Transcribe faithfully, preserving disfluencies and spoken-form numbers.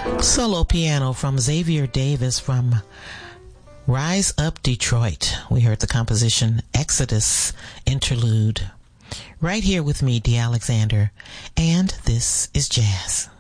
Solo piano from Xavier Davis from Rise Up Detroit. We heard the composition Exodus Interlude. Right here with me, Dee Alexander, and this is Jazz.